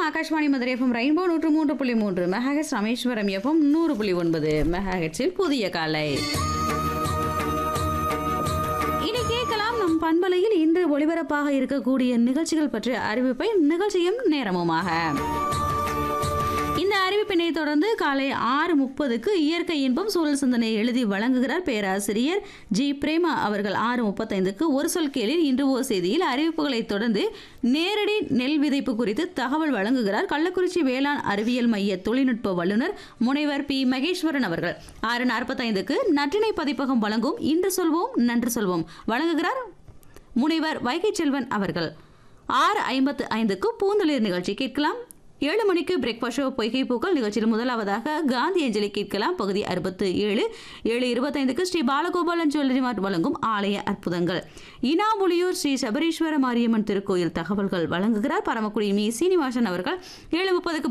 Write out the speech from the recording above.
Akashvani Madurai FM rainbow 103.3 megahertz, Rameswaram FM 100.9 மெகாஹெட்ஸில் புதிய காலை. இனி கேட்கலாம் நம் பண்பலையில் இன்று ஒளிபரப்பாக இருக்கக்கூடிய நிகழ்ச்சிகள் பற்றிய அறிவிப்பை நிகழ்ச்சியும் நேரமுமாக. இந்த அறிவிப்பினை தொடர்ந்து காலை 6:30க்கு இயற்கை இன்பம் சூழல் சிந்தனை எழுதி வழங்குகிறார் பேராசிரியர் ஜி பிரேமா அவர்கள். 6:35க்கு ஒரு சொல் கேளிர் இன்று ஓர் செய்தியில் அறிவிப்புகளை தொடர்ந்து நேரடி நெல் விதைப்பு குறித்து தகவல் வழங்குகிறார் கள்ளக்குறிச்சி வேளாண் அறிவியல் மைய தொழில்நுட்ப வல்லுநர் முனைவர் பி மகேஸ்வரன் அவர்கள். 6:45க்கு நற்றினை பதிப்பகம் வழங்கும் இன்று சொல்வோம் நன்று சொல்வோம் வழங்குகிறார் முனைவர் வைகை செல்வன் அவர்கள். 6:55க்கு பூந்தளிர் நிகழ்ச்சி கேட்கலாம். 7 மணிக்கு பிரேக்ஃபாஸ்ட் ஷோ பொய்கை பூக்கள் நிகழ்ச்சியில் முதலாவதாக காந்தி அஞ்சலி கேட்கலாம் பகுதி 67. 7:25க்கு ஸ்ரீ பாலகோபாலன் ஜுவல்லரி மார்ட் வழங்கும் ஆலய அற்புதங்கள். இனாமுலியூர் ஸ்ரீ சபரீஸ்வர மாரியம்மன் திருக்கோயில் தகவல்கள் வழங்குகிறார் பரமக்குடி மீ சீனிவாசன் அவர்கள். 7:30க்கு